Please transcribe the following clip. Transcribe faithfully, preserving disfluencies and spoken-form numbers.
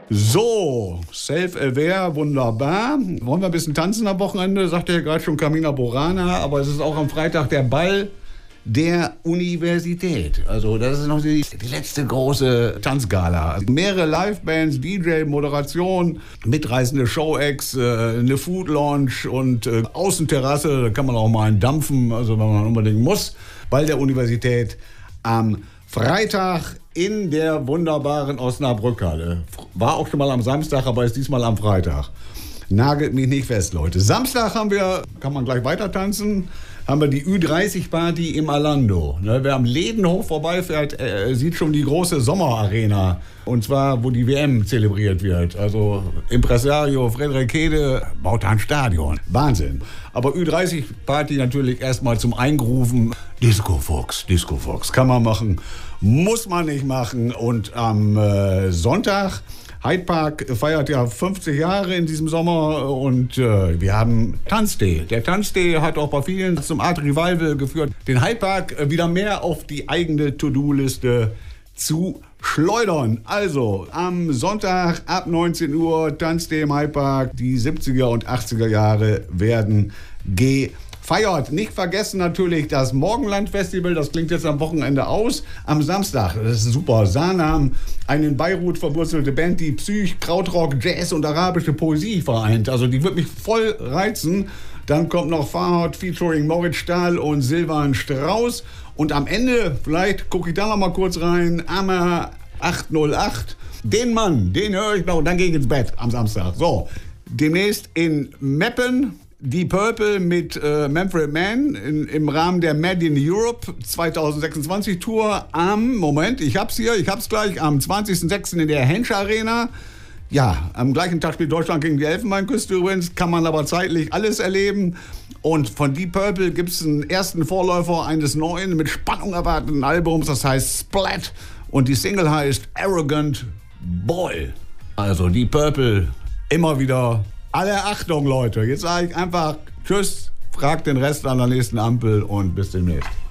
So, self-aware, wunderbar. Wollen wir ein bisschen tanzen am Wochenende? Sagt ja gerade schon Carmina Burana, aber es ist auch am Freitag der Ball der Universität. Also das ist noch die, die letzte große Tanzgala. Also mehrere Livebands, D J, Moderation, mitreißende Show-Acts, äh, eine Food-Lounge und äh, Außenterrasse. Da kann man auch mal einen dampfen, also wenn man unbedingt muss. Ball der Universität am Freitag in der wunderbaren Osnabrückhalle. War auch schon mal am Samstag, aber ist diesmal am Freitag. Nagelt mich nicht fest, Leute. Samstag haben wir, kann man gleich weiter tanzen, haben wir die Ü dreißig Party im Alando. Ne, wer am Ledenhof vorbeifährt, äh, sieht schon die große Sommerarena. Und zwar, wo die W M zelebriert wird. Also Impresario Frederik Hede baut da ein Stadion. Wahnsinn. Aber Ü dreißig Party natürlich erstmal zum Eingrufen. Disco Fox, Disco Fox. Kann man machen, muss man nicht machen. Und am äh, Sonntag... Hyde Park feiert ja fünfzig Jahre in diesem Sommer und äh, wir haben Tanztee. Der Tanztee hat auch bei vielen zum Art Revival geführt, den Hyde Park wieder mehr auf die eigene To-Do-Liste zu schleudern. Also am Sonntag ab neunzehn Uhr Tanztee im Hyde Park. Die siebziger und achtziger Jahre werden gefeiert. Feiert. Nicht vergessen natürlich das Morgenland-Festival, das klingt jetzt am Wochenende aus. Am Samstag, das ist super, Sanam, eine in Beirut verwurzelte Band, die Psych, Krautrock, Jazz und arabische Poesie vereint. Also die wird mich voll reizen. Dann kommt noch Farhad featuring Moritz Stahl und Silvan Strauß. Und am Ende, vielleicht gucke ich da noch mal kurz rein, Ammer acht null acht. Den Mann, den höre ich noch und dann gehe ich ins Bett am Samstag. So, demnächst in Meppen. Die Purple mit äh, Manfred Mann in, im Rahmen der Made in Europe zwanzig sechsundzwanzig Tour am, Moment, ich hab's hier, ich hab's gleich, am zwanzigsten sechsten in der Hensch Arena. Ja, am gleichen Tag spielt Deutschland gegen die Elfenbeinküste übrigens, kann man aber zeitlich alles erleben. Und von Deep Purple gibt's einen ersten Vorläufer eines neuen, mit Spannung erwarteten Albums, das heißt Splat. Und die Single heißt Arrogant Boy. Also Deep Purple, immer wieder... Alle Achtung, Leute. Jetzt sage ich einfach Tschüss, fragt den Rest an der nächsten Ampel und bis demnächst.